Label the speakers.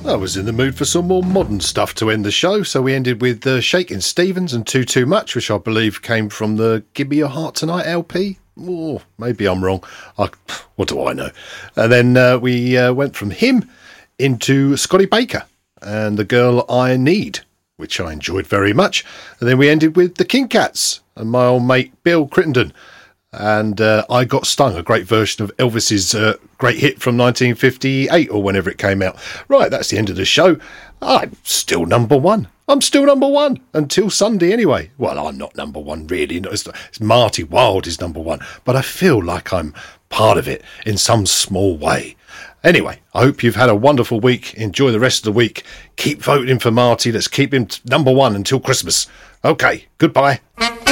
Speaker 1: I was in the mood for some more modern stuff to end the show, so we ended with Shakin' Stevens and Too Much, which I believe came from the Give Me Your Heart Tonight LP. Oh, maybe I'm wrong. What do I know? And then we went from him into Scotty Baker and The Girl I Need, which I enjoyed very much. And then we ended with the King Cats and my old mate Bill Crittenden. And I Got Stung, a great version of Elvis's great hit from 1958 or whenever it came out. Right, that's the end of the show. I'm still number one. I'm still number one until Sunday anyway. Well, I'm not number one really. It's Marty Wilde is number one, but I feel like I'm part of it in some small way. Anyway, I hope you've had a wonderful week. Enjoy the rest of the week. Keep voting for Marty. Let's keep him number one until Christmas. Okay, goodbye.